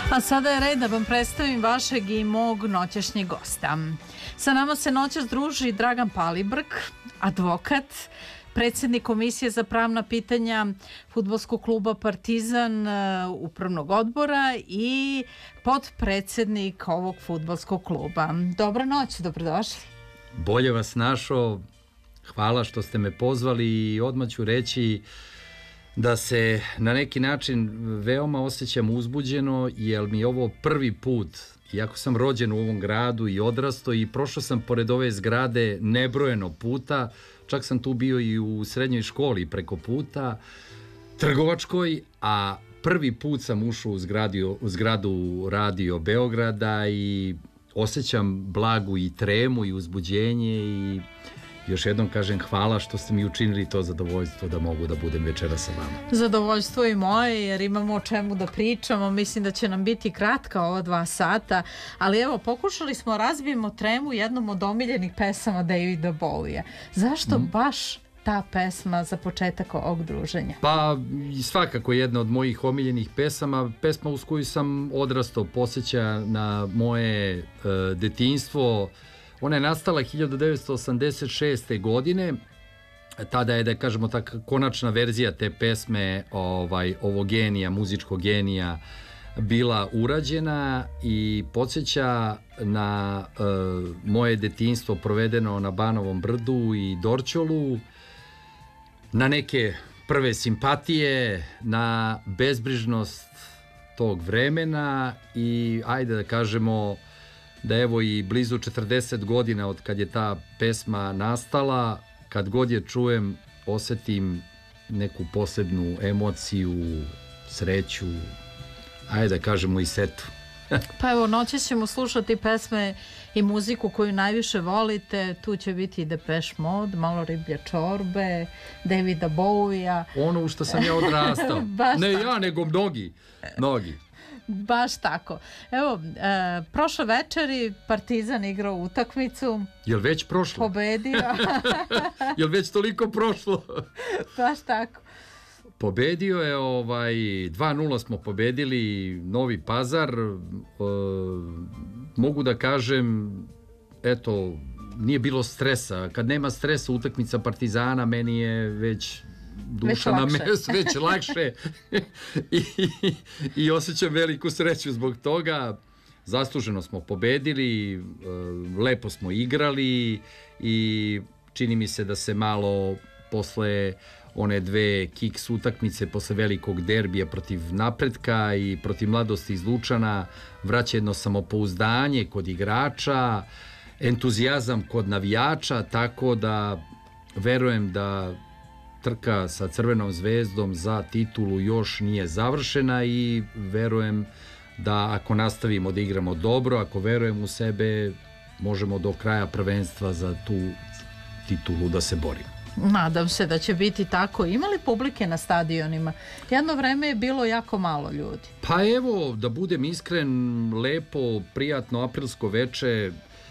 A sada je red da vam predstavim vašeg i mog noćašnjeg gosta. Sa nama se noćas druži Dragan Palibrk, advokat, predsjednik Komisije za pravna pitanja Fudbalskog kluba Partizan, upravnog odbora i potpredsjednik ovog fudbalskog kluba. Dobra noć, dobrodošli. Bolje vas našao, hvala što ste me pozvali i odmah ću reći da se na neki način veoma osjećam uzbuđeno, jer mi je ovo prvi put, iako sam rođen u ovom gradu i odrastao i prošao sam pored ove zgrade nebrojeno puta, čak sam tu bio i u srednjoj školi preko puta, trgovačkoj, a prvi put sam ušao u zgradu Radio Beograda i osjećam blagu i tremu i uzbuđenje i još jednom kažem hvala što ste mi učinili to zadovoljstvo da mogu da budem večera sa vama. Zadovoljstvo i moje, jer imamo o čemu da pričamo. Mislim da će nam biti kratka ova 2 sata, ali evo, pokušali smo razbijemo tremu jednom od omiljenih pesama Davida Bowija. Zašto baš ta pesma za početak ovog druženja? Pa svakako jedna od mojih omiljenih pesma uz koju sam odrastao, podsjeća na moje detinjstvo. Ona je nastala 1986. godine, tada je, da kažemo, ta konačna verzija te pesme ovog genija, muzičkog genija bila urađena i podsjeća na moje detinjstvo provedeno na Banovom brdu i Dorćolu, na neke prve simpatije, na bezbrižnost tog vremena i ajde da kažemo da evo i blizu 40 godina od kad je ta pesma nastala, kad god je čujem, osetim neku posebnu emociju, sreću, ajde da kažemo i setu. Pa evo, noćas ćemo slušati pesme i muziku koju najviše volite. Tu će biti Depeche Mode, malo Riblje čorbe, Davida Bowija. Ono u što sam ja odrastao. Ne tako. Ja, nego mnogi. Baš tako. Evo, prošle večeri Partizan igrao utakmicu. Jel već prošlo? Pobedio. Jel već toliko prošlo? Baš tako. Pobedio je, 2-0 smo pobedili Novi Pazar. Mogu da kažem, eto, nije bilo stresa. Kad nema stresa utakmica Partizana, meni je već duša na mestu, već lakše i osjećam veliku sreću zbog toga. Zasluženo smo pobedili, lepo smo igrali i čini mi se da se malo posle one 2 kiks utakmice, posle velikog derbija protiv Napretka i protiv Mladosti iz Lučana, vraća jedno samopouzdanje kod igrača, entuzijazam kod navijača, tako da verujem da trka sa Crvenom zvezdom za titulu još nije završena i verujem da ako nastavimo da igramo dobro, ako verujem u sebe, možemo do kraja prvenstva za tu titulu da se borimo. Nadam se da će biti tako. Ima li publike na stadionima? Jedno vreme je bilo jako malo ljudi. Pa evo, da budem iskren, lepo, prijatno aprilsko veče.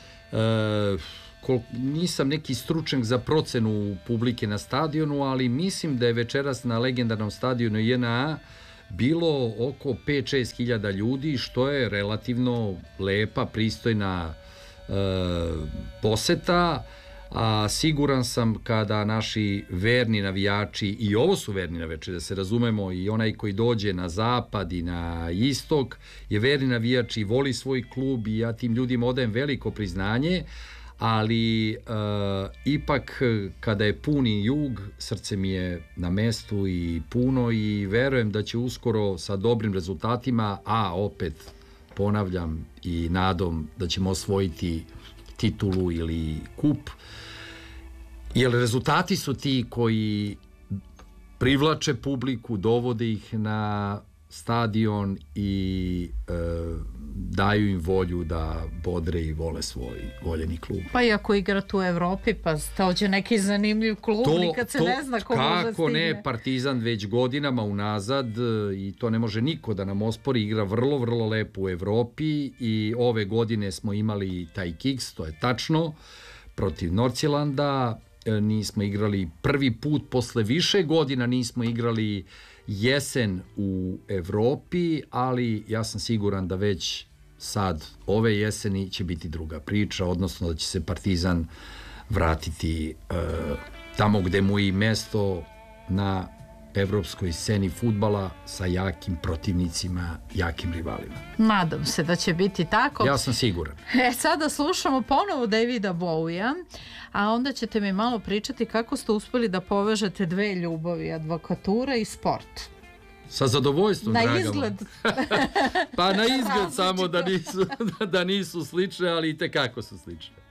Nisam neki stručnjak za procenu publike na stadionu, ali mislim da je večeras na legendarnom stadionu JNA bilo oko 5-6 hiljada ljudi, što je relativno lepa, pristojna poseta, a siguran sam kada naši verni navijači, i ovo su verni navijači, da se razumemo, i onaj koji dođe na zapad i na istok je verni navijač i voli svoj klub i ja tim ljudima odajem veliko priznanje, ali ipak kada je puni jug, srce mi je na mestu i puno i verujem da će uskoro sa dobrim rezultatima, a opet ponavljam i nadom da ćemo osvojiti titulu ili kup, jer rezultati su ti koji privlače publiku, dovode ih na stadion i daju im volju da bodre i vole svoj voljeni klub. Pa i ako igrate u Evropi, pa dođe neki zanimljiv klub, nikad se ne zna ko može stigne. Kako ne, Partizan već godinama unazad, i to ne može niko da nam ospori, igra vrlo, vrlo lepo u Evropi i ove godine smo imali taj kiks, to je tačno, protiv Northjylanda. Nismo igrali prvi put, posle više godina nismo igrali jesen u Evropi, ali ja sam siguran da već sad ove jeseni će biti druga priča, odnosno da će se Partizan vratiti tamo gde mu je i mesto, na evropskoj sceni fudbala sa jakim protivnicima, jakim rivalima. Nadam se da će biti tako. Ja sam siguran. Sada slušamo ponovo Davida Bowija, a onda ćete mi malo pričati kako ste uspeli da povežete dve ljubavi, advokatura i sport. Sa zadovoljstvom, na Dragama. Izgled. Pa na izgled samo da nisu slične, ali i tekako su slične.